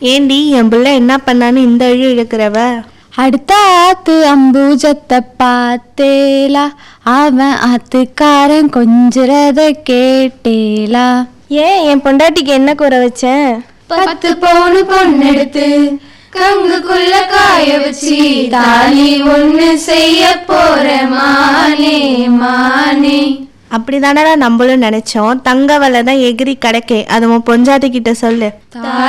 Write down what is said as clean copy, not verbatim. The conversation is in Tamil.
ஏண்டி என் பிள்ளை என்ன பண்ணான்னு இந்த அழி இழுக்கிறவ? அடுத்த ஆத்து அம்பூஜத்தை பார்த்தேலா, அவன் ஆத்துக்காரன் கொஞ்சிறத கேட்டேலா. ஏன் என் பொண்டாட்டிக்கு என்ன குறை வச்சேன்? 10 பவுன் பொண்ணெடுத்து கங்குக்குள்ள காய வச்சு தாலி ஒண்ணு செய்ய போற மானே மானே. அப்படிதானடா நம்மளும் நினைச்சோம். தங்க வலை தான் எகிரி கிடைக்கே, அது உன் பொஞ்சாட்டி கிட்ட சொல்லு.